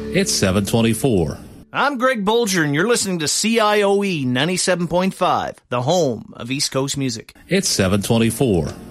It's 724. I'm Greg Bolger, and you're listening to CIOE 97.5, the home of East Coast music. It's 724.